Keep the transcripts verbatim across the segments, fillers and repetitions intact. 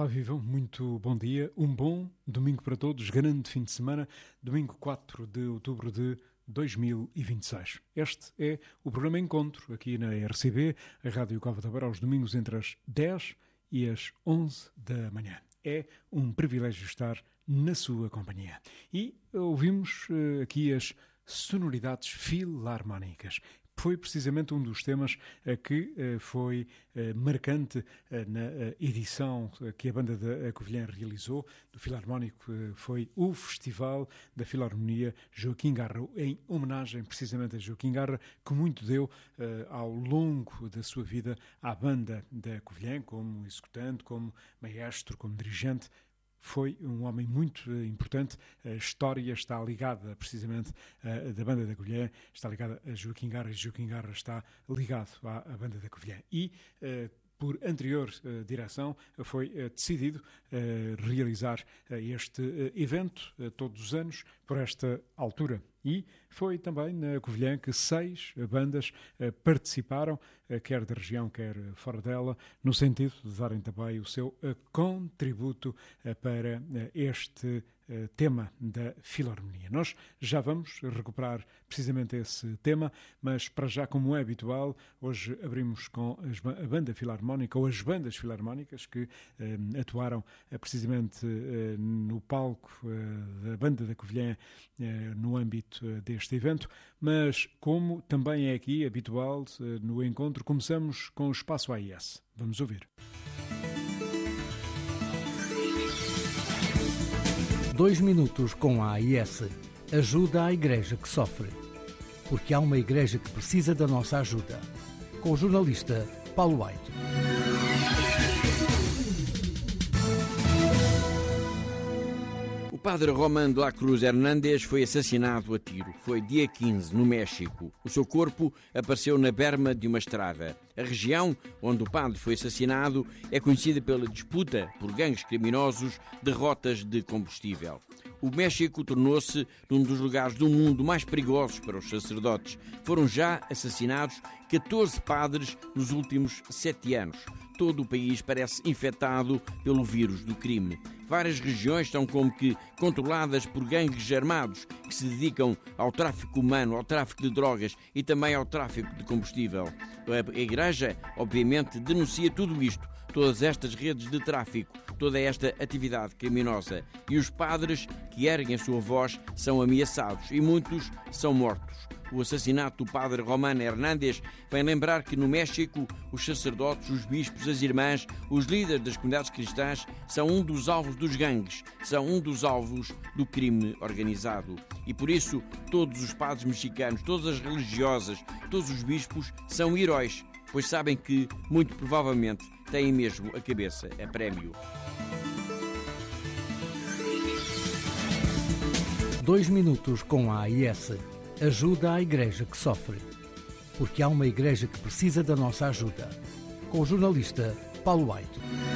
Olá, vivam, muito bom dia, um bom domingo para todos, grande fim de semana, domingo quatro de outubro de dois mil e vinte e seis. Este é o programa Encontro, aqui na R C B, a Rádio Cova da Beira, aos domingos entre as dez e as onze da manhã. É um privilégio estar na sua companhia. E ouvimos uh, aqui as sonoridades filarmónicas. Foi precisamente um dos temas uh, que uh, foi uh, marcante uh, na uh, edição uh, que a banda da Covilhã realizou do Filarmónico. Uh, foi o Festival da Filarmonia Joaquim Garra, em homenagem precisamente a Joaquim Garra, que muito deu uh, ao longo da sua vida à banda da Covilhã, como executante, como maestro, como dirigente. Foi um homem muito uh, importante. A história está ligada precisamente uh, da banda da Covilhã, está ligada a Joaquim Garra, e Joaquim Garra está ligado à, à banda da Covilhã. E uh, por anterior uh, direção uh, foi uh, decidido uh, realizar uh, este uh, evento uh, todos os anos por esta altura. E foi também na Covilhã que seis bandas uh, participaram, uh, quer da região, quer fora dela, no sentido de darem também o seu uh, contributo uh, para uh, este uh, tema da Filarmonia. Nós já vamos recuperar precisamente esse tema, mas para já, como é habitual, hoje abrimos com as, a banda filarmónica, ou as bandas filarmónicas que uh, atuaram uh, precisamente uh, no palco uh, da banda da Covilhã uh, no âmbito deste evento, mas como também é aqui habitual no encontro, começamos com o Espaço A I S. Vamos ouvir. Dois minutos com a A I S. Ajuda à igreja que sofre. Porque há uma igreja que precisa da nossa ajuda. Com o jornalista Paulo White. O padre Román de la Cruz Hernández foi assassinado a tiro. Foi dia quinze, no México. O seu corpo apareceu na berma de uma estrada. A região onde o padre foi assassinado é conhecida pela disputa por gangues criminosos de rotas de combustível. O México tornou-se um dos lugares do mundo mais perigosos para os sacerdotes. Foram já assassinados catorze padres nos últimos sete anos. Todo o país parece infectado pelo vírus do crime. Várias regiões estão como que controladas por gangues armados que se dedicam ao tráfico humano, ao tráfico de drogas e também ao tráfico de combustível. A Igreja, obviamente, denuncia tudo isto, todas estas redes de tráfico, toda esta atividade criminosa. E os padres que erguem a sua voz são ameaçados e muitos são mortos. O assassinato do padre Román Hernández vem lembrar que no México os sacerdotes, os bispos, as irmãs, os líderes das comunidades cristãs são um dos alvos dos gangues, são um dos alvos do crime organizado. E por isso todos os padres mexicanos, todas as religiosas, todos os bispos são heróis, pois sabem que, muito provavelmente, têm mesmo a cabeça a prémio. Dois minutos com a A I S. Ajuda à igreja que sofre. Porque há uma igreja que precisa da nossa ajuda. Com o jornalista Paulo White.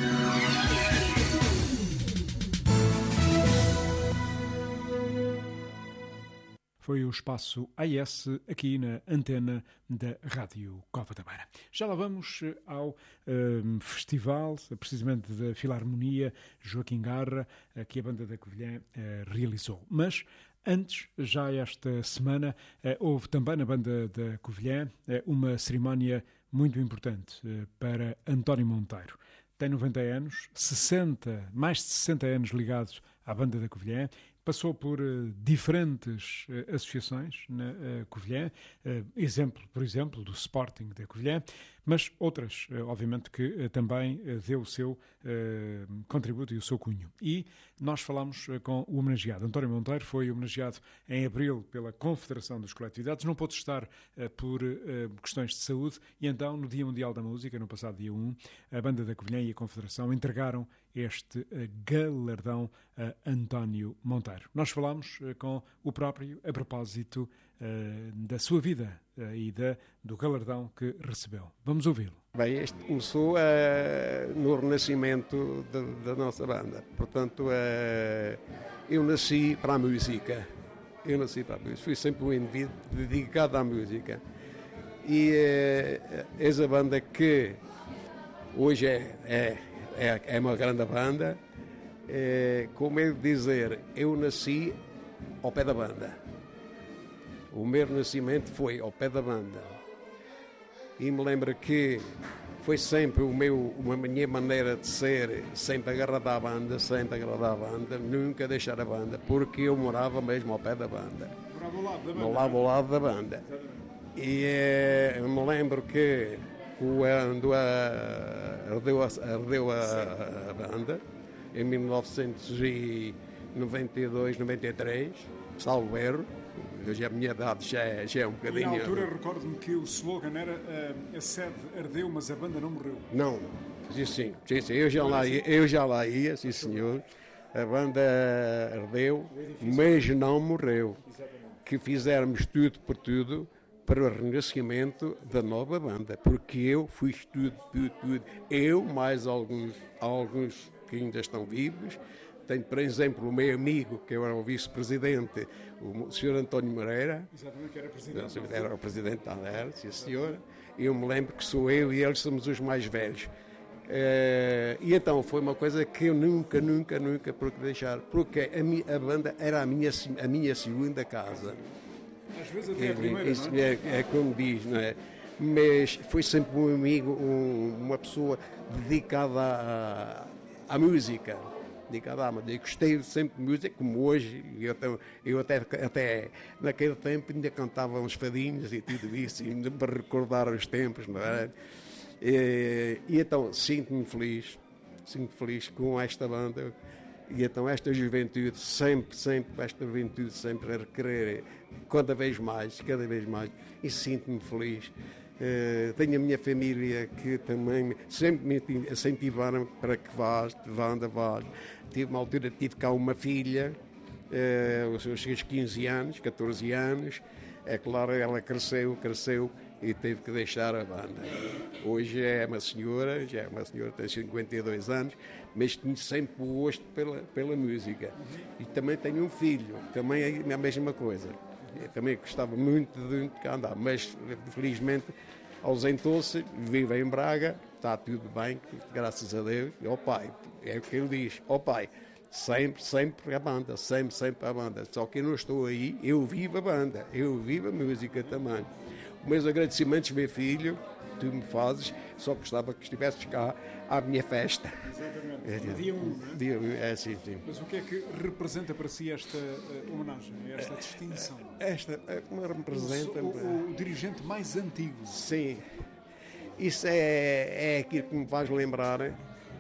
Foi o Espaço A I S aqui na antena da Rádio Cova da Beira. Já lá vamos ao um, festival, precisamente da Filarmonia Joaquim Garra, que a banda da Covilhã uh, realizou. Mas antes, já esta semana, uh, houve também na banda da Covilhã uh, uma cerimónia muito importante uh, para António Monteiro. Tem noventa anos, sessenta, mais de sessenta anos ligados à banda da Covilhã. Passou por uh, diferentes uh, associações na uh, Covilhã, uh, exemplo, por exemplo, do Sporting da Covilhã, mas outras, uh, obviamente, que uh, também uh, deu o seu uh, contributo e o seu cunho. E nós falamos uh, com o homenageado. António Monteiro foi homenageado em abril pela Confederação das Coletividades, não pôde estar uh, por uh, questões de saúde, e então, no Dia Mundial da Música, no passado dia um, a banda da Covilhã e a Confederação entregaram este uh, galardão a António Monteiro. Nós falamos uh, com o próprio a propósito uh, da sua vida uh, e da, do galardão que recebeu. Vamos ouvi-lo. Bem, este começou uh, no renascimento de, da nossa banda. Portanto, uh, eu nasci para a música. Eu nasci para a música. Fui sempre um indivíduo dedicado à música. E uh, és a banda que hoje é, é é, é uma grande banda. É, como é dizer, eu nasci ao pé da banda. O meu nascimento foi ao pé da banda. E me lembro que foi sempre o meu, uma minha maneira de ser, sempre agarrado à banda, sempre agarrado à banda, nunca deixar a banda, porque eu morava mesmo ao pé da banda. Morava ao lado da banda. Morava ao lado da banda. E é, eu me lembro que quando a, ardeu, a, ardeu a, a banda, em mil novecentos e noventa e dois, noventa e três, salvo erro, hoje a minha idade já é, já é um bocadinho... E na altura recordo-me que o slogan era uh, a sede ardeu, mas a banda não morreu. Não, sim, sim, sim, sim. Eu, já lá ia, eu já lá ia, sim senhor, a banda ardeu, mas não morreu. Que fizermos tudo por tudo para o renascimento da nova banda, porque eu fiz tudo, tudo, tudo. Eu, mais alguns, alguns que ainda estão vivos. Tenho, por exemplo, o meu amigo, que era o vice-presidente, o senhor António Moreira. Exatamente, que era presidente. Era o presidente da ANER, sim senhor. E eu me lembro que sou eu e eles somos os mais velhos. Uh, e então foi uma coisa que eu nunca, nunca, nunca procurei deixar, porque a, minha, a banda era a minha, a minha segunda casa. Às vezes até a primeira, Isso não é? É, é como diz, não é? Mas foi sempre um amigo, um, uma pessoa dedicada à, à música. Dedicada à música. Eu gostei sempre de música, como hoje. Eu, até, eu até, até naquele tempo ainda cantava uns fadinhos e tudo isso, ainda para recordar os tempos, não é? E, e então sinto-me feliz, sinto-me feliz com esta banda. E então esta juventude, sempre, sempre, esta juventude sempre a requerer cada vez mais, cada vez mais, e sinto-me feliz. Uh, tenho a minha família que também sempre me incentivaram para que vás, vanda, vás. Tive uma altura, tive cá uma filha, uh, os seus quinze anos, catorze anos, é claro, ela cresceu, cresceu e teve que deixar a banda. Hoje é uma senhora, já é uma senhora, tem cinquenta e dois anos, mas tenho sempre o gosto pela, pela música. E também tenho um filho, também é a mesma coisa. Eu também gostava muito de cá andar, mas felizmente ausentou-se, vive em Braga, está tudo bem, graças a Deus. E ao pai, é o que ele diz, ó pai, sempre, sempre a banda, sempre, sempre a banda. Só que eu não estou aí, eu vivo a banda, eu vivo a música também. Meus agradecimentos, meu filho, tu me fazes, só gostava que estivesses cá à minha festa. Exatamente. É, dia um, não é? Dia um, é sim, sim. Mas o que é que representa para si esta uh, homenagem, esta distinção? Esta, como representa... O, o, o dirigente mais antigo. Sim. Isso é, é aquilo que me faz lembrar é,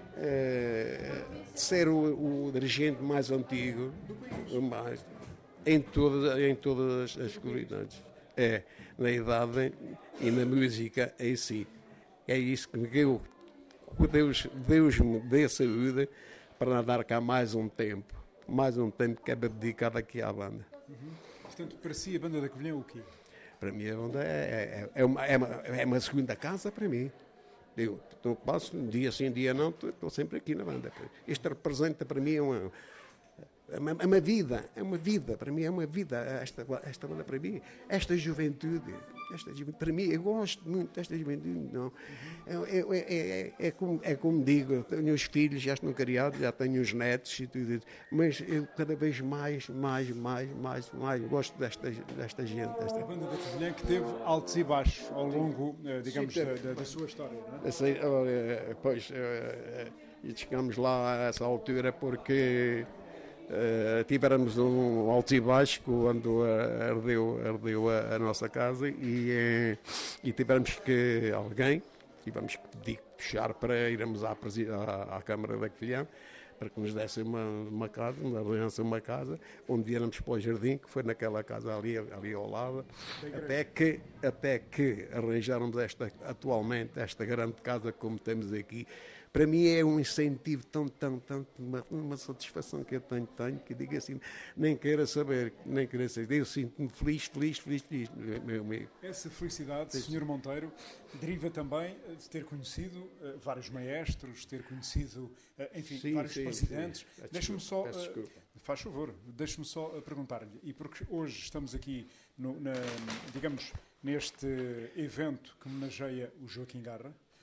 de ser o, o dirigente mais antigo mais, em, todas, em todas as comunidades. É, na idade e na música em si. É isso que eu, Deus, Deus me dê saúde para dar cá mais um tempo. Mais um tempo que é dedicado aqui à banda. Uhum. Portanto, para si a banda da Covilhã é o quê? Para mim a banda é, é, é, uma, é, uma, é uma segunda casa para mim. Eu não passo um dia sim, dia não, estou sempre aqui na banda. Isto representa para mim uma... É uma, é uma vida, é uma vida, para mim é uma vida, esta, esta banda para mim, esta juventude, esta juventude, para mim, eu gosto muito desta juventude, não, é, é, é, é, como, é como digo, eu tenho os filhos, já estão criados, já tenho os netos e tudo, mas eu cada vez mais, mais, mais, mais, mais, gosto desta, desta gente. Desta... A banda da Covilhã que teve altos e baixos ao longo, digamos, Sim, da, da, da sua história, não é? Assim, pois, e chegamos lá a essa altura porque... Uh, tivemos um alto e baixo quando uh, ardeu, ardeu a, a nossa casa e, uh, e tivemos que alguém, tivemos que pedir, puxar para irmos à, à, à Câmara da Covilhã para que nos desse uma, uma casa, uma aliança, uma casa, onde íamos para o jardim, que foi naquela casa ali, ali ao lado, até que, até que arranjarmos esta, atualmente, esta grande casa como temos aqui. Para mim é um incentivo tão, tão, tão, uma, uma satisfação que eu tenho, tenho, que digo assim, nem queira saber, nem queira saber, eu sinto-me feliz, feliz, feliz, feliz, meu amigo. Essa felicidade, senhor Monteiro, deriva também de ter conhecido uh, vários maestros, ter conhecido, uh, enfim, sim, vários sim, presidentes. Deixe-me só, uh, faz favor, deixe-me só uh, perguntar-lhe, e porque hoje estamos aqui, no, na, digamos, neste evento que homenageia o Joaquim Garra,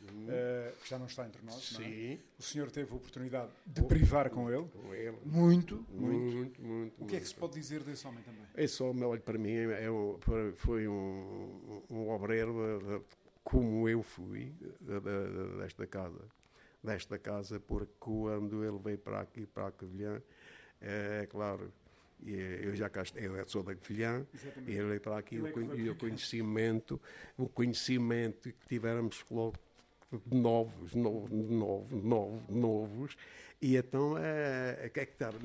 uhum. uh, que já não está entre nós. Sim. Não é? O senhor teve a oportunidade de privar com ele. Com ele. Muito, muito. Muito, muito. O que muito. é que se pode dizer desse homem também? Esse homem, olha, para mim, é um, foi um, um obreiro de, de, como eu fui de, de, desta casa. Desta casa, porque quando ele veio para aqui, para a Covilhã, é claro, eu já cá eu sou da Covilhã, e ele veio para aqui, ele o, é o conhecimento, o conhecimento que tivemos logo novos, novos, novos, novos, novos, e então, é, que é que está,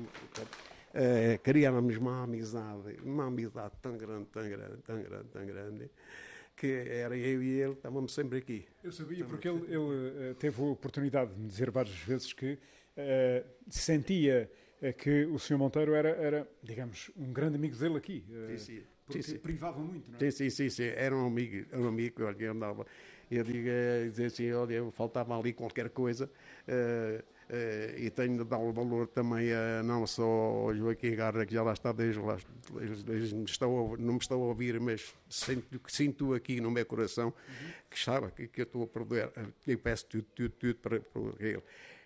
é, criávamos uma amizade, uma amizade tão grande, tão grande, tão grande, tão grande, que era eu e ele, estávamos sempre aqui. Eu sabia, porque ele, ele uh, teve a oportunidade de me dizer várias vezes que uh, sentia uh, que o senhor Monteiro era, era, digamos, um grande amigo dele aqui. Uh, sim, sim. Porque sim, sim. privava muito, não é? Sim, sim, sim, sim. Era um amigo, era um amigo, olha, eu andava, eu digo, dizia assim, olha, faltava ali qualquer coisa, uh, uh, e tenho de dar o valor também a não só ao Joaquim Garra, que já lá está desde lá, desde me estão, não me estão a ouvir, mas sinto, sinto aqui no meu coração, uhum. que sabe que, que eu estou a perder, eu peço tudo, tudo, tudo para, para ele.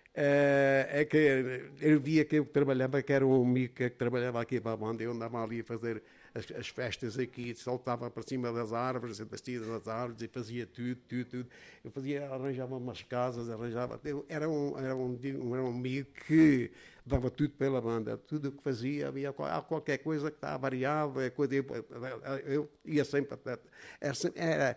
Uh, é que eu via que eu trabalhava, que era um amigo que trabalhava aqui para a banda, eu andava ali a fazer as, as festas aqui, saltava para cima das árvores, vestida das árvores e fazia tudo, tudo, tudo. Eu fazia, arranjava umas casas, arranjava. Eu, era, um, era, um, era um amigo que dava tudo pela banda, tudo o que fazia, havia qualquer coisa que estava variado, é coisa, eu, eu ia sempre. Era, era,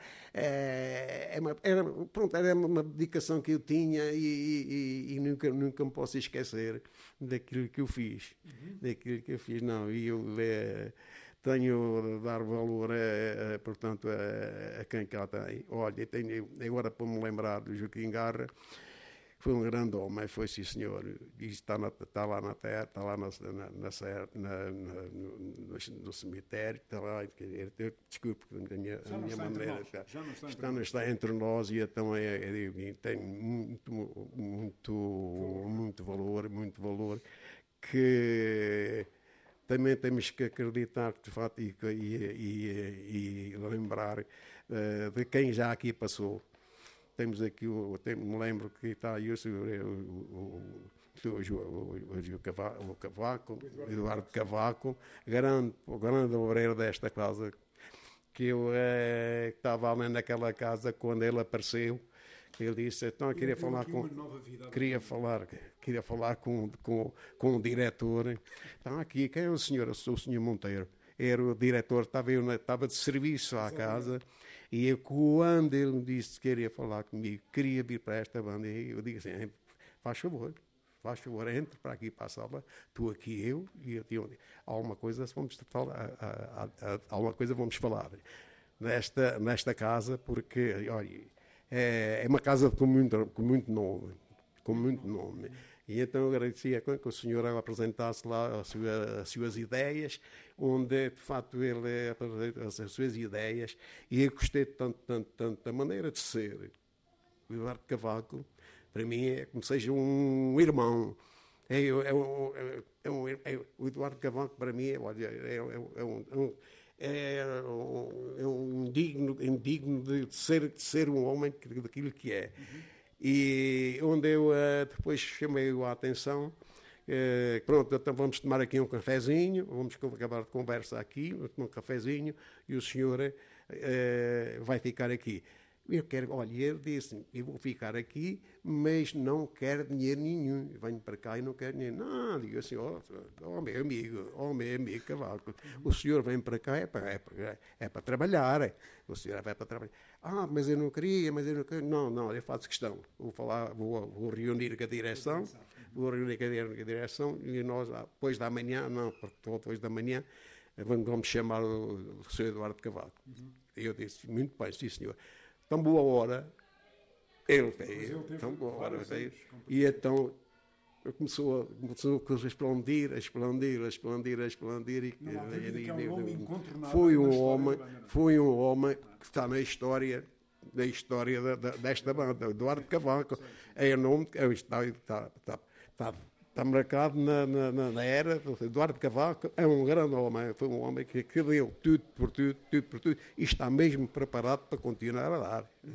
era, era, pronto, era uma dedicação que eu tinha e, e, e nunca, nunca me posso esquecer daquilo que eu fiz. Uhum. Daquilo que eu fiz, não. E eu é, tenho de dar valor, a, a, portanto, a, a quem cá tem. Olha, tenho, agora para me lembrar do Joaquim Garra, foi um grande homem, foi sim senhor, e está, na, está lá na terra, está lá na, na, na, na, no, no cemitério, está lá, eu, desculpe a minha, a minha maneira, está, já não está, está, entre está entre nós e então é, é, tem muito, muito, muito valor, muito valor, que também temos que acreditar de fato e, e, e, e lembrar uh, de quem já aqui passou. Temos aqui, o, tem, me lembro que está aí o, o, o, o, o Cavaco, Eduardo Cavaco, grande, o grande obreiro desta casa, que eu eh, estava ali naquela casa quando ele apareceu, ele disse, então eu queria falar com, queria falar, queria falar com, com, com o diretor, está aqui, quem é o senhor? Eu sou o senhor Monteiro, era o diretor, estava, eu, estava de serviço à casa. E eu, quando ele me disse que queria falar comigo, queria vir para esta banda, eu digo assim, faz favor, faz favor, entre para aqui para a sala, tu aqui, eu, e eu digo, alguma coisa vamos falar, alguma coisa vamos falar nesta, nesta casa, porque, olha, é, é uma casa com muito, com muito nome, com muito nome. E então eu agradecia que o senhor apresentasse lá as suas, as suas ideias, onde de facto ele apresenta as suas ideias, e eu gostei tanto, tanto, tanto da maneira de ser. O Eduardo Cavaco, para mim, é como seja um irmão. É, é, um, é, um, é, o Eduardo Cavaco, para mim, olha, é, é, é um. É um, é um digno, indigno de ser, de ser um homem daquilo que é. Uhum. E onde eu uh, depois chamei-o a atenção, uh, pronto, então vamos tomar aqui um cafezinho, vamos acabar de conversa aqui, vamos tomar um cafezinho, e o senhor uh, vai ficar aqui. Eu quero, olha, ele disse, eu vou ficar aqui, mas não quero dinheiro nenhum. Eu venho para cá e não quero dinheiro. Não, digo assim, ó, oh, meu amigo, ó, oh, meu amigo Cavaco, o senhor vem para cá é para, é para, é para trabalhar. O senhor vai para trabalhar. Ah, mas eu não queria, mas eu não queria. Não, não, eu faço questão. Vou falar, vou, vou reunir com a direção, vou reunir com a direção e nós, depois da manhã, não, porque depois da manhã, vamos chamar o, o senhor Eduardo Cavaco. Uhum. E eu disse, muito bem, sim senhor. Tão boa hora, ele veio, tão boa hora veio, e então começou a, começou a expandir, a expandir, a expandir, a expandir, e, não, e, e, é um homem foi um homem, foi um homem que está na história, na história da, da, desta banda, Eduardo Cavaco, é o nome, é, está, está, está, está, está marcado na, na, na era, Eduardo Cavaco é um grande homem, foi um homem que, que deu tudo por tudo, tudo por tudo, e está mesmo preparado para continuar a dar. Uhum.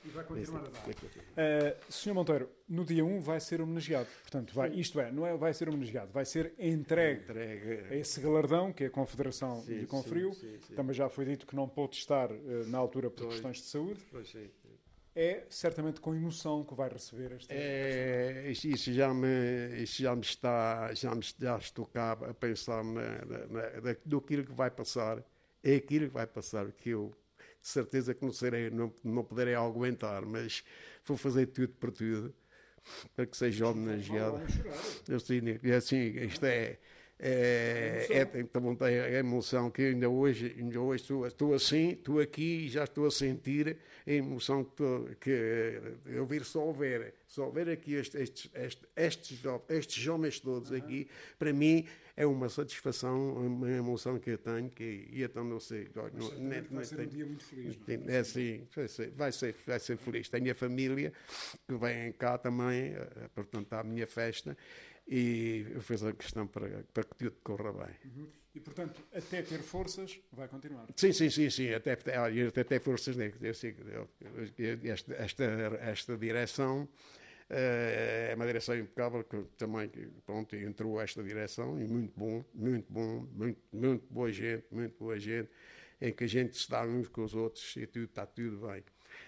E vai continuar a dar. Uh, senhor Monteiro, no dia um vai ser homenageado. Portanto, vai, isto é, não é vai ser homenageado, vai ser entregue, entregue. a esse galardão que a Confederação sim, lhe conferiu. Sim, sim, sim. Também já foi dito que não pôde estar uh, na altura por pois, questões de saúde. Pois sim. É certamente com emoção que vai receber esta... É, isso já me, isso já me está, já, me, já estou cá a pensar na, na, na, do que vai passar. É aquilo que vai passar, que eu de certeza que não, serei, não, não poderei aguentar, mas vou fazer tudo por tudo para que seja homenageado. Assim, assim, isto é... É, é, então, é a emoção que ainda hoje, ainda hoje estou, estou assim, estou aqui e já estou a sentir a emoção que, estou, que eu vir só ver, só ver aqui estes, estes, estes, estes, estes homens todos aqui, para mim é uma satisfação, uma emoção que eu tenho, que e então não sei. Não, não, vai ser tenho, um dia muito feliz. Não, é assim, vai ser, vai, ser, vai ser feliz. Tenho a família que vem cá também, portanto, à minha festa. E eu fiz a questão para, para que tudo corra bem. Uhum. E, portanto, até ter forças, vai continuar? Sim, sim, sim, sim. Até, até ter forças. Né? Eu, eu, esta, esta, esta direção uh, é uma direção impecável, que também pronto, entrou esta direção, e muito bom, muito bom, muito, muito boa gente, muito boa gente, em que a gente se dá uns com os outros e tudo, está tudo bem.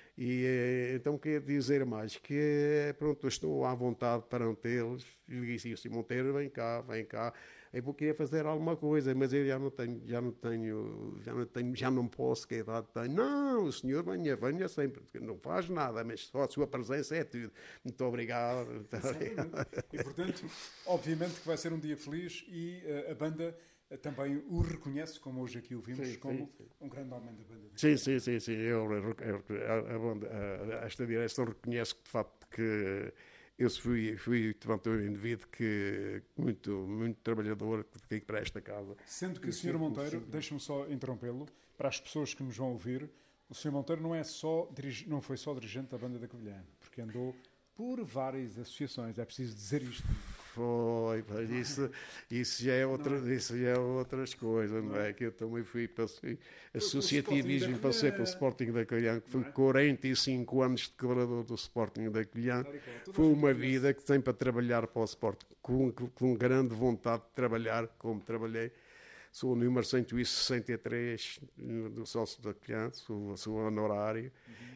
E então quero dizer mais que pronto, estou à vontade perante eles e disse assim, Monteiro, vem cá, vem cá, eu vou querer fazer alguma coisa, mas eu já não tenho, já não tenho, já não tenho, já não posso, que idade tenho. Não, o senhor venha, venha sempre, não faz nada, mas só a sua presença é tudo. Muito obrigado. Muito obrigado. E portanto, obviamente que vai ser um dia feliz e uh, a banda também o reconhece, como hoje aqui o vimos, sim, como sim, sim. um grande homem da banda. Sim, sim, sim, sim. Eu, eu, a, a banda, a, esta direção reconhece que, de facto, que eu fui, fui um indivíduo que muito, muito trabalhador que fiquei para esta casa. Sendo que o senhor Monteiro, deixe-me só interrompê-lo, para as pessoas que nos vão ouvir, o senhor Monteiro não, é só, não foi só dirigente da banda da Covilhã, porque andou por várias associações, é preciso dizer isto. Foi, mas isso, isso, já é outra, isso já é outras coisas, não é? Que eu também fui para associativismo, passei para o Sporting da Covilhã, que fui quarenta e cinco anos de cobrador do Sporting da Covilhã. Foi uma vida que sempre a trabalhar para o Sporting, com, com grande vontade de trabalhar, como trabalhei. Sou o número cento e sessenta e três do sócio da Covilhã, sou, sou honorário, uhum.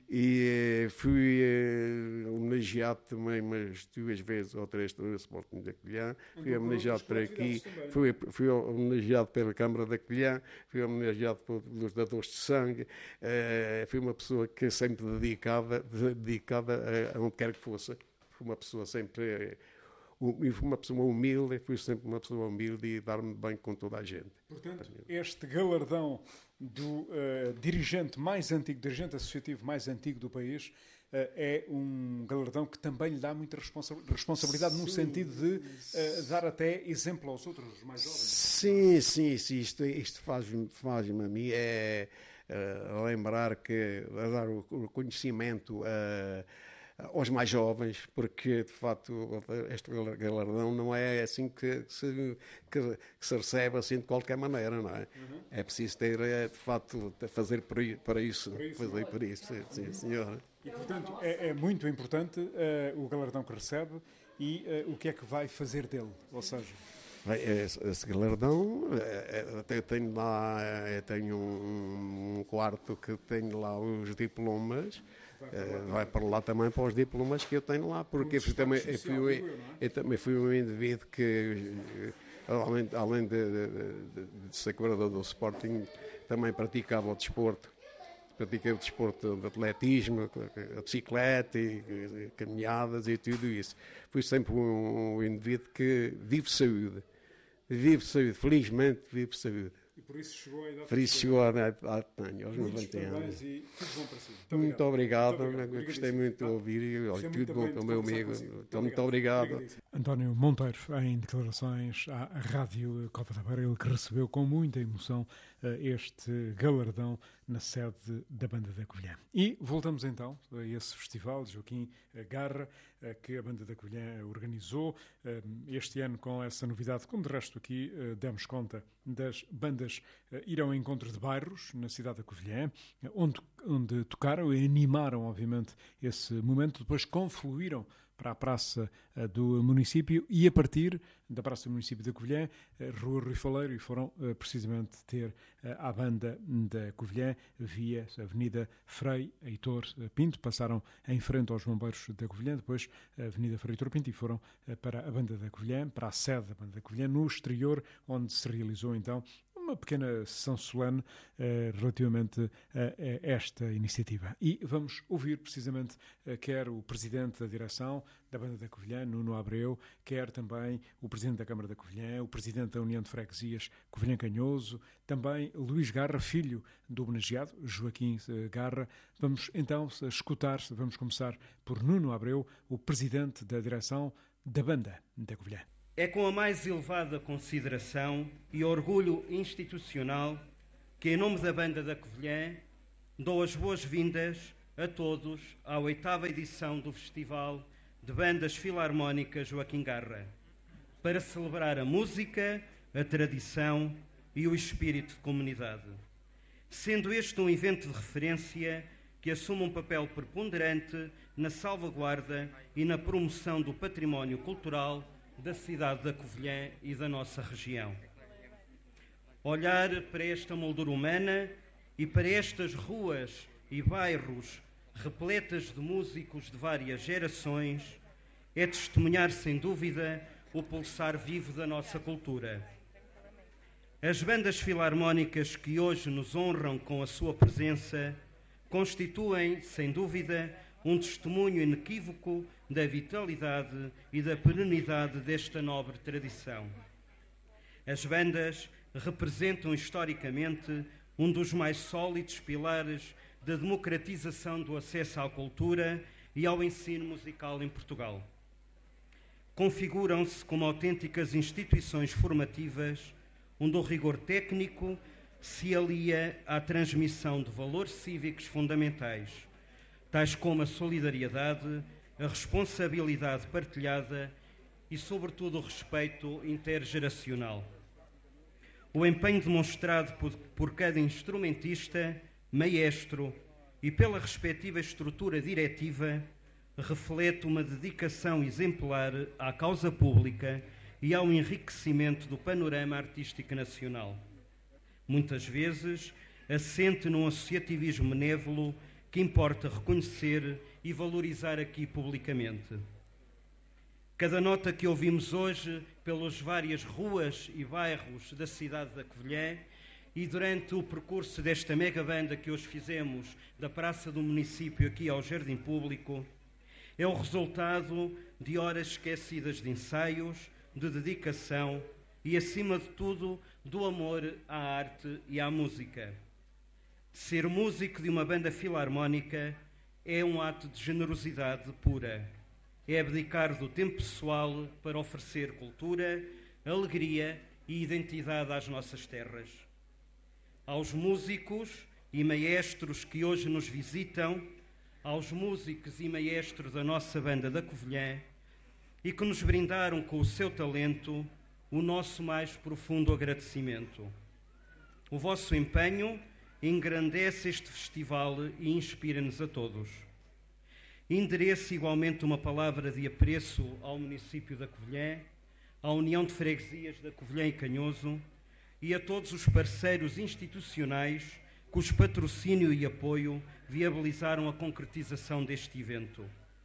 e fui eh, homenageado também umas duas vezes ou três no Sporting da Covilhã, fui homenageado por aqui, fui, fui homenageado pela Câmara da Covilhã, fui homenageado pelos dadores de sangue, eh, fui uma pessoa que sempre dedicada, dedicada a, a onde quer que fosse, fui uma pessoa sempre... Eh, e fui uma pessoa humilde, fui sempre uma pessoa humilde e dar-me bem com toda a gente. Portanto, este galardão do uh, dirigente mais antigo, dirigente associativo mais antigo do país, uh, é um galardão que também lhe dá muita responsa- responsabilidade, sim, no sentido de uh, dar até exemplo aos outros, os mais jovens. Sim, sim, sim, isto, isto faz-me, faz-me a mim é uh, lembrar que, a dar o, o conhecimento a uh, aos mais jovens, porque de facto este galardão não é assim que se, que, que se recebe assim de qualquer maneira, não é? Uhum. É preciso ter, de facto, fazer para isso, para isso fazer por isso, sim, sim, senhor. E portanto é, é muito importante uh, o galardão que recebe e uh, o que é que vai fazer dele, ou seja... Bem, esse, esse galardão, eu tenho lá, eu tenho um, um quarto que tenho lá os diplomas. Uh, vai para lá também para os diplomas que eu tenho lá, porque eu também, eu fui, eu também fui um indivíduo que, além, além de, de, de, de ser cobrador do Sporting, também praticava o desporto. Pratiquei o desporto de atletismo, a bicicleta, e, e, caminhadas e tudo isso. Fui sempre um, um indivíduo que vive saúde. Vive saúde, felizmente vive saúde. E por isso chegou a idade Por isso chegou a idade que tenho, aos noventa anos. E tudo bom para si. Muito, muito obrigado, muito obrigado. Gostei muito de ouvir e olha, tudo bom para o meu amigo. Então, muito obrigado. António Monteiro, em declarações à Rádio Cova da Beira, ele que recebeu com muita emoção este galardão na sede da Banda da Covilhã. E voltamos então a esse festival, Joaquim Garra, que a Banda da Covilhã organizou este ano com essa novidade, como de resto aqui demos conta das bandas ir ao encontro de bairros na cidade da Covilhã, onde, onde tocaram e animaram, obviamente, esse momento, depois confluíram para a praça uh, do município e a partir da praça do município da Covilhã, uh, Rua Rui Faleiro, e foram uh, precisamente ter uh, a banda da Covilhã via a Avenida Frei Heitor Pinto, passaram em frente aos bombeiros da Covilhã, depois a Avenida Frei Heitor Pinto e foram uh, para a banda da Covilhã, para a sede da banda da Covilhã, no exterior, onde se realizou então uma pequena sessão solene uh, relativamente a, a esta iniciativa. E vamos ouvir precisamente uh, quer o presidente da direção da Banda da Covilhã, Nuno Abreu, quer também o presidente da Câmara da Covilhã, o presidente da União de Freguesias Covilhã Canhoso, também Luís Garra, filho do homenageado Joaquim uh, Garra. Vamos então escutar, vamos começar por Nuno Abreu, o presidente da direção da Banda da Covilhã. É com a mais elevada consideração e orgulho institucional que, em nome da Banda da Covilhã, dou as boas-vindas a todos à oitava edição do Festival de Bandas Filarmónicas Joaquim Garra, para celebrar a música, a tradição e o espírito de comunidade. Sendo este um evento de referência que assume um papel preponderante na salvaguarda e na promoção do património cultural da cidade da Covilhã e da nossa região. Olhar para esta moldura humana e para estas ruas e bairros repletas de músicos de várias gerações é testemunhar, sem dúvida, o pulsar vivo da nossa cultura. As bandas filarmónicas que hoje nos honram com a sua presença constituem, sem dúvida, um testemunho inequívoco da vitalidade e da perenidade desta nobre tradição. As bandas representam historicamente um dos mais sólidos pilares da democratização do acesso à cultura e ao ensino musical em Portugal. Configuram-se como autênticas instituições formativas, onde o rigor técnico se alia à transmissão de valores cívicos fundamentais, tais como a solidariedade, a responsabilidade partilhada e, sobretudo, o respeito intergeracional. O empenho demonstrado por, por cada instrumentista, maestro e pela respectiva estrutura diretiva reflete uma dedicação exemplar à causa pública e ao enriquecimento do panorama artístico nacional. Muitas vezes assente num associativismo benévolo que importa reconhecer e valorizar aqui publicamente. Cada nota que ouvimos hoje pelas várias ruas e bairros da cidade da Covilhã e durante o percurso desta mega banda que hoje fizemos da Praça do Município aqui ao Jardim Público é o resultado de horas esquecidas de ensaios, de dedicação e, acima de tudo, do amor à arte e à música. Ser músico de uma banda filarmónica é um ato de generosidade pura. É abdicar do tempo pessoal para oferecer cultura, alegria e identidade às nossas terras. Aos músicos e maestros que hoje nos visitam, aos músicos e maestros da nossa banda da Covilhã e que nos brindaram com o seu talento, o nosso mais profundo agradecimento. O vosso empenho engrandece este festival e inspira-nos a todos. Endereço igualmente uma palavra de apreço ao município da Covilhã, à União de Freguesias da Covilhã e Canhoso e a todos os parceiros institucionais cujo patrocínio e apoio viabilizaram a concretização deste evento.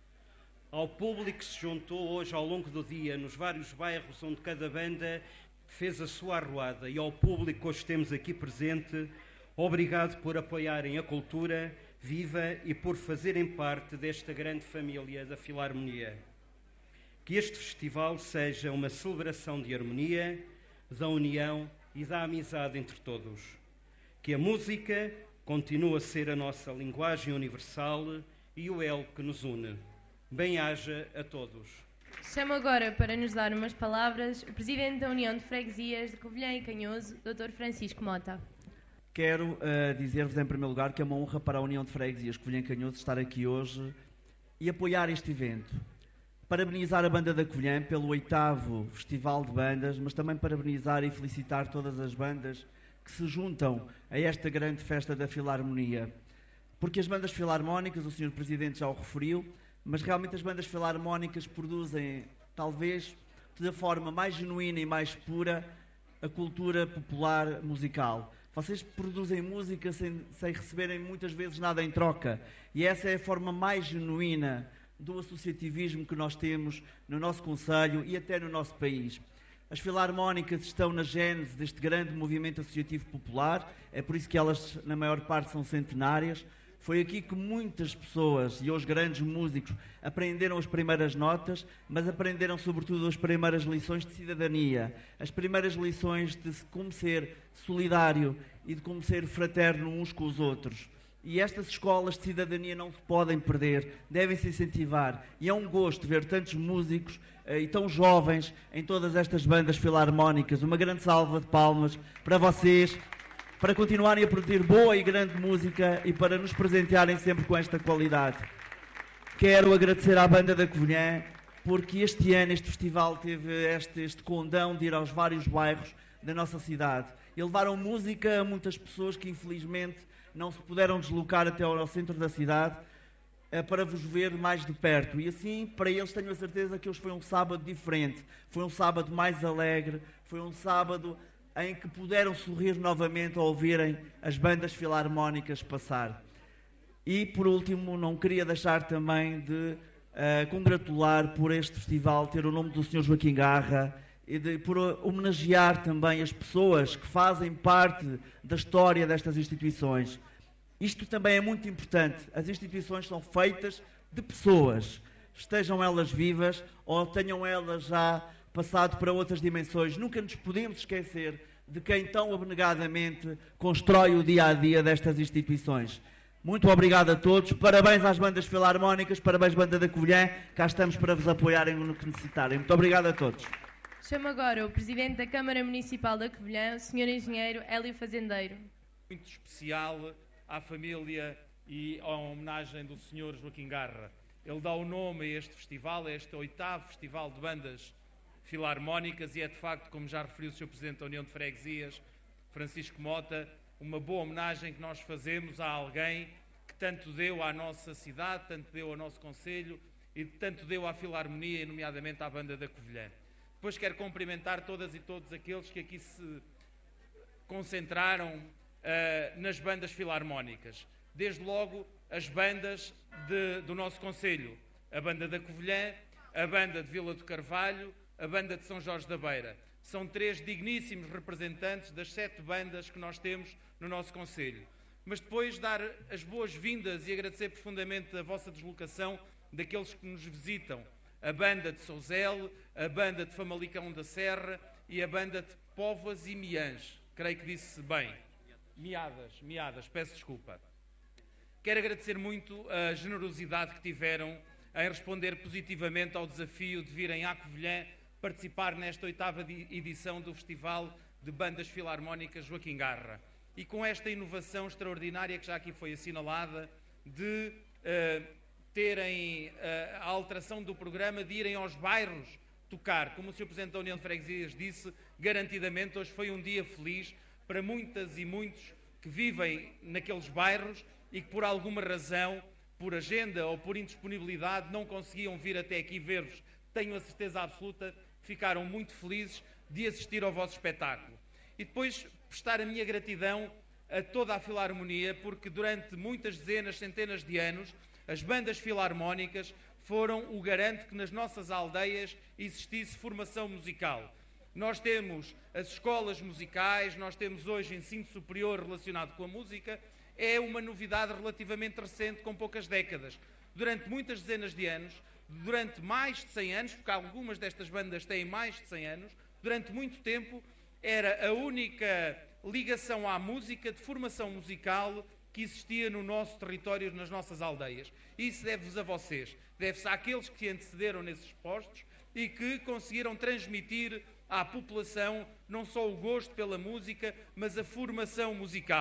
Ao público que se juntou hoje ao longo do dia nos vários bairros onde cada banda fez a sua arruada e ao público que hoje temos aqui presente, obrigado por apoiarem a cultura viva e por fazerem parte desta grande família da Filarmonia. Que este festival seja uma celebração de harmonia, da união e da amizade entre todos. Que a música continue a ser a nossa linguagem universal e o elo que nos une. Bem-haja a todos. Chamo agora para nos dar umas palavras o Presidente da União de Freguesias de Covilhã e Canhoso, doutor Francisco Mota. quero uh, dizer-vos em primeiro lugar que é uma honra para a União de Freguesias Covilhã Canhoso estar aqui hoje e apoiar este evento. Parabenizar a Banda da Covilhã pelo oitavo Festival de Bandas, mas também parabenizar e felicitar todas as bandas que se juntam a esta grande festa da Filarmonia. Porque as bandas filarmónicas, o senhor Presidente já o referiu, mas realmente as bandas filarmónicas produzem, talvez, da forma mais genuína e mais pura, a cultura popular musical. Vocês produzem música sem, sem receberem muitas vezes nada em troca. E essa é a forma mais genuína do associativismo que nós temos no nosso concelho e até no nosso país. As filarmónicas estão na gênese deste grande movimento associativo popular, é por isso que elas, na maior parte, são centenárias. Foi aqui que muitas pessoas e os grandes músicos aprenderam as primeiras notas, mas aprenderam sobretudo as primeiras lições de cidadania, as primeiras lições de como ser solidário e de como ser fraterno uns com os outros. E estas escolas de cidadania não se podem perder, devem-se incentivar. E é um gosto ver tantos músicos eh, e tão jovens em todas estas bandas filarmónicas. Uma grande salva de palmas para vocês, para continuarem a produzir boa e grande música e para nos presentearem sempre com esta qualidade. Quero agradecer à Banda da Covilhã, porque este ano este festival teve este, este condão de ir aos vários bairros da nossa cidade. E levaram música a muitas pessoas que infelizmente não se puderam deslocar até ao centro da cidade eh, para vos ver mais de perto. E assim, para eles, tenho a certeza que hoje foi um sábado diferente. Foi um sábado mais alegre, foi um sábado em que puderam sorrir novamente ao ouvirem as bandas filarmónicas passar. E, por último, não queria deixar também de uh, congratular por este festival ter o nome do senhor Joaquim Garra e de, por homenagear também as pessoas que fazem parte da história destas instituições. Isto também é muito importante. As instituições são feitas de pessoas, estejam elas vivas ou tenham elas já passado para outras dimensões. Nunca nos podemos esquecer de quem tão abnegadamente constrói o dia-a-dia destas instituições. Muito obrigado a todos, parabéns às bandas filarmónicas, parabéns Banda da Covilhã, cá estamos para vos apoiarem no que necessitarem. Muito obrigado a todos. Chamo agora o Presidente da Câmara Municipal da Covilhã, o senhor Engenheiro Hélio Fazendeiro. Muito especial à família e à homenagem do senhor Joaquim Garra. Ele dá o nome a este festival, a este oitavo Festival de Bandas Filarmónicas, e é de facto, como já referiu o senhor Presidente da União de Freguesias, Francisco Mota, uma boa homenagem que nós fazemos a alguém que tanto deu à nossa cidade, tanto deu ao nosso concelho e tanto deu à Filarmonia, e nomeadamente à Banda da Covilhã. Depois quero cumprimentar todas e todos aqueles que aqui se concentraram uh, nas bandas filarmónicas. Desde logo as bandas de, do nosso concelho, a Banda da Covilhã, a Banda de Vila do Carvalho, a Banda de São Jorge da Beira. São três digníssimos representantes das sete bandas que nós temos no nosso concelho. Mas depois dar as boas-vindas e agradecer profundamente a vossa deslocação daqueles que nos visitam. A Banda de Sousel, a Banda de Famalicão da Serra e a Banda de Póvoas e Miãs. Creio que disse bem. Miadas, Miadas, peço desculpa. Quero agradecer muito a generosidade que tiveram em responder positivamente ao desafio de virem à Covilhã participar nesta oitava edição do Festival de Bandas Filarmónicas Joaquim Garra. E com esta inovação extraordinária que já aqui foi assinalada de uh, terem uh, a alteração do programa, de irem aos bairros tocar. Como o senhor Presidente da União de Freguesias disse, garantidamente hoje foi um dia feliz para muitas e muitos que vivem naqueles bairros e que por alguma razão, por agenda ou por indisponibilidade, não conseguiam vir até aqui ver-vos. Tenho a certeza absoluta que ficaram muito felizes de assistir ao vosso espetáculo. E depois prestar a minha gratidão a toda a Filarmonia, porque durante muitas dezenas, centenas de anos, as bandas filarmónicas foram o garante que nas nossas aldeias existisse formação musical. Nós temos as escolas musicais, nós temos hoje ensino superior relacionado com a música. É uma novidade relativamente recente, com poucas décadas. Durante muitas dezenas de anos, durante mais de cem anos, porque algumas destas bandas têm mais de cem anos, durante muito tempo era a única ligação à música, de formação musical, que existia no nosso território, nas nossas aldeias. Isso deve-vos a vocês, deve-se àqueles que antecederam nesses postos e que conseguiram transmitir à população não só o gosto pela música, mas a formação musical.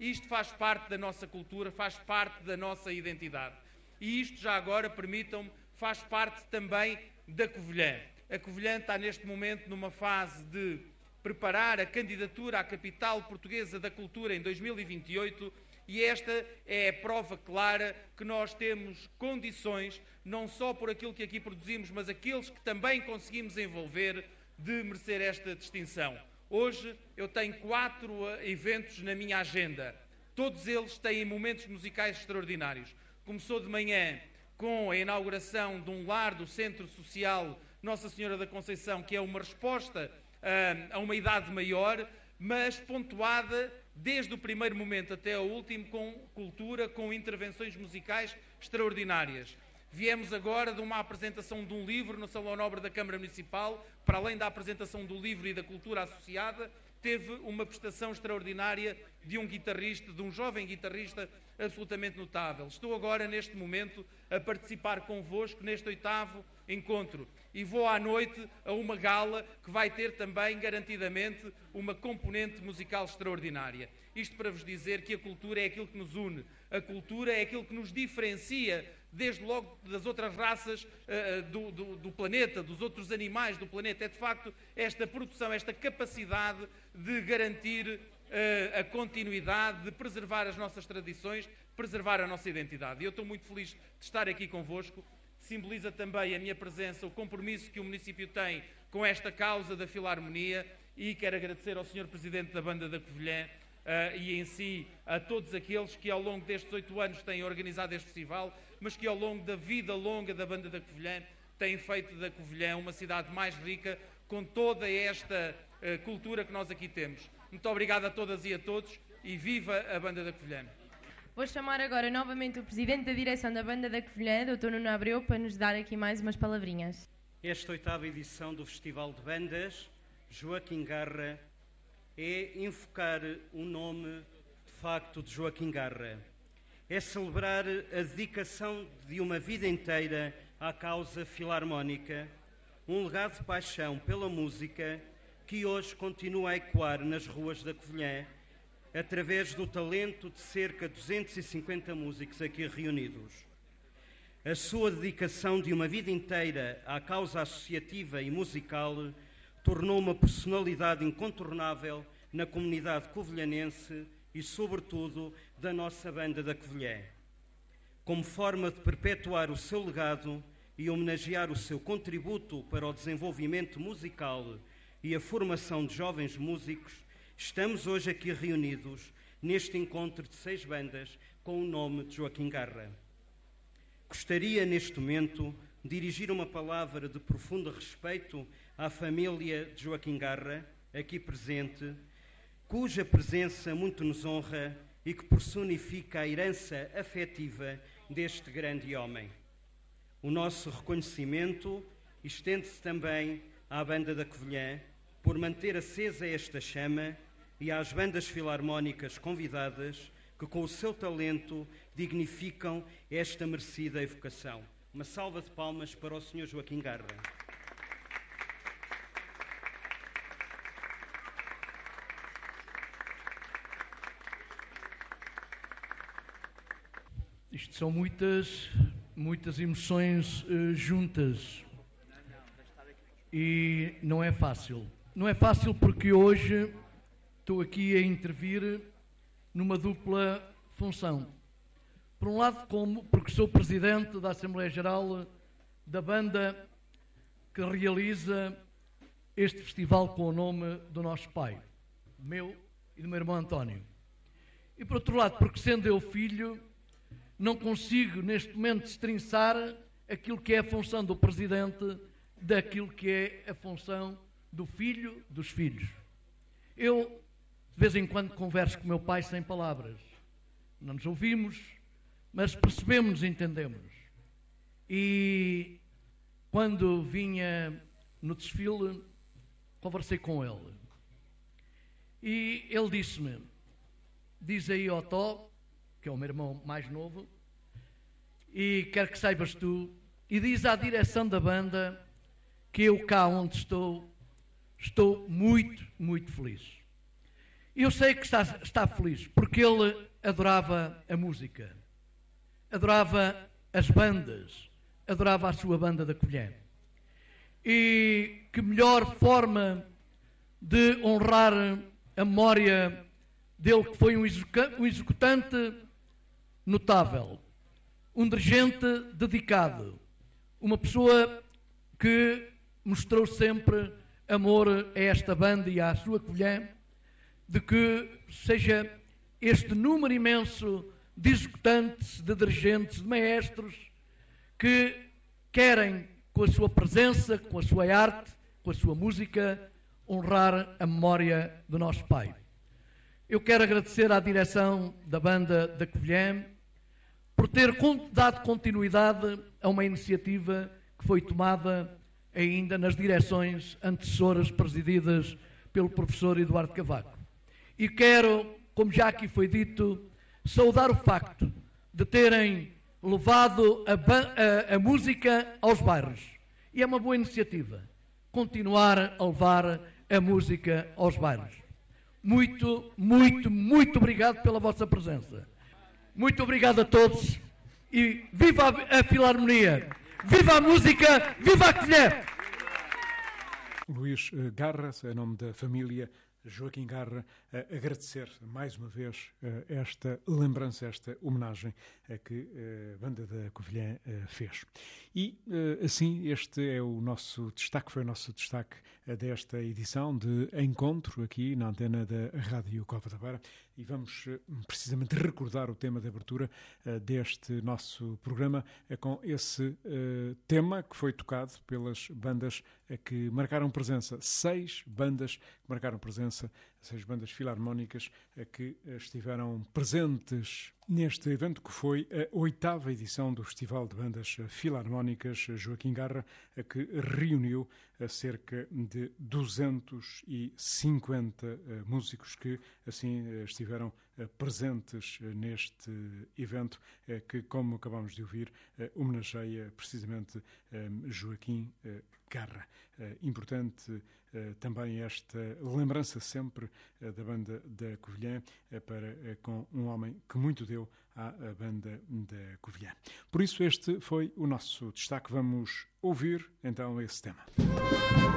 Isto faz parte da nossa cultura, faz parte da nossa identidade. E isto, já agora, permitam-me, faz parte também da Covilhã. A Covilhã está neste momento numa fase de preparar a candidatura à capital portuguesa da cultura em dois mil e vinte e oito, e esta é a prova clara que nós temos condições, não só por aquilo que aqui produzimos, mas aqueles que também conseguimos envolver, de merecer esta distinção. Hoje eu tenho quatro eventos na minha agenda. Todos eles têm momentos musicais extraordinários. Começou de manhã com a inauguração de um lar do Centro Social Nossa Senhora da Conceição, que é uma resposta uh, a uma idade maior, mas pontuada desde o primeiro momento até ao último com cultura, com intervenções musicais extraordinárias. Viemos agora de uma apresentação de um livro no Salão Nobre da Câmara Municipal, para além da apresentação do livro e da cultura associada, teve uma prestação extraordinária de um guitarrista, de um jovem guitarrista absolutamente notável. Estou agora, neste momento, a participar convosco neste oitavo encontro e vou à noite a uma gala que vai ter também, garantidamente, uma componente musical extraordinária. Isto para vos dizer que a cultura é aquilo que nos une, a cultura é aquilo que nos diferencia desde logo das outras raças uh, do, do, do planeta, dos outros animais do planeta. É de facto esta produção, esta capacidade de garantir uh, a continuidade, de preservar as nossas tradições, preservar a nossa identidade. E eu estou muito feliz de estar aqui convosco. Simboliza também a minha presença, o compromisso que o município tem com esta causa da Filarmonia, e quero agradecer ao senhor Presidente da Banda da Covilhã uh, e em si a todos aqueles que ao longo destes oito anos têm organizado este festival, mas que ao longo da vida longa da Banda da Covilhã têm feito da Covilhã uma cidade mais rica com toda esta uh, cultura que nós aqui temos. Muito obrigado a todas e a todos e viva a Banda da Covilhã. Vou chamar agora novamente o Presidente da Direção da Banda da Covilhã, doutor Nuno Abreu, para nos dar aqui mais umas palavrinhas. Esta oitava edição do Festival de Bandas, Joaquim Garra, é invocar o nome, de facto, de Joaquim Garra. É celebrar a dedicação de uma vida inteira à causa filarmónica, um legado de paixão pela música que hoje continua a ecoar nas ruas da Covilhã, através do talento de cerca de duzentos e cinquenta músicos aqui reunidos. A sua dedicação de uma vida inteira à causa associativa e musical tornou uma personalidade incontornável na comunidade covilhanense e, sobretudo, da nossa Banda da Covilhã. Como forma de perpetuar o seu legado e homenagear o seu contributo para o desenvolvimento musical e a formação de jovens músicos, estamos hoje aqui reunidos neste encontro de seis bandas com o nome de Joaquim Garra. Gostaria, neste momento, de dirigir uma palavra de profundo respeito à família de Joaquim Garra, aqui presente, cuja presença muito nos honra e que personifica a herança afetiva deste grande homem. O nosso reconhecimento estende-se também à Banda da Covilhã por manter acesa esta chama e às bandas filarmónicas convidadas que, com o seu talento, dignificam esta merecida evocação. Uma salva de palmas para o senhor Joaquim Garra. Isto são muitas, muitas emoções uh, juntas e não é fácil. Não é fácil porque hoje estou aqui a intervir numa dupla função. Por um lado, como, porque sou presidente da Assembleia Geral da banda que realiza este festival com o nome do nosso pai, meu e do meu irmão António. E por outro lado, porque sendo eu filho, não consigo neste momento destrinçar aquilo que é a função do presidente daquilo que é a função do filho dos filhos. Eu, de vez em quando, converso com o meu pai sem palavras. Não nos ouvimos, mas percebemos-nos e entendemos. E quando vinha no desfile, conversei com ele. E ele disse-me, diz aí ao Tó, que é o meu irmão mais novo, e quero que saibas tu, e diz à direção da banda que eu cá onde estou, estou muito, muito feliz. Eu sei que está, está feliz, porque ele adorava a música, adorava as bandas, adorava a sua banda da Covilhã. E que melhor forma de honrar a memória dele, que foi um executante notável, um dirigente dedicado, uma pessoa que mostrou sempre amor a esta banda e à sua Covilhã, de que seja este número imenso de executantes, de dirigentes, de maestros, que querem, com a sua presença, com a sua arte, com a sua música, honrar a memória do nosso pai. Eu quero agradecer à direção da banda da Covilhã por ter dado continuidade a uma iniciativa que foi tomada ainda nas direções antecessoras presididas pelo professor Eduardo Cavaco. E quero, como já aqui foi dito, saudar o facto de terem levado a, a, a música aos bairros. E é uma boa iniciativa, continuar a levar a música aos bairros. Muito, muito, muito obrigado pela vossa presença. Muito obrigado a todos e viva a, a Filarmonia! Viva a música! Viva a Covilhã! Luís Garra, em nome da família Joaquim Garra, a agradecer mais uma vez esta lembrança, esta homenagem a que a banda da Covilhã fez. E assim, este é o nosso destaque, foi o nosso destaque desta edição de Encontro aqui na antena da Rádio Cova da Beira. E vamos precisamente recordar o tema de abertura deste nosso programa com esse tema que foi tocado pelas bandas que marcaram presença. Seis bandas que marcaram presença, seis bandas filarmónicas que estiveram presentes neste evento, que foi a oitava edição do Festival de Bandas Filarmónicas Joaquim Garra, que reuniu cerca de duzentos e cinquenta músicos que assim estiveram presentes neste evento, que, como acabamos de ouvir, homenageia precisamente Joaquim Garra. Importante também esta lembrança sempre da banda da Covilhã para com um homem que muito deu à banda da Covilhã. Por isso este foi o nosso destaque. Vamos ouvir então esse tema.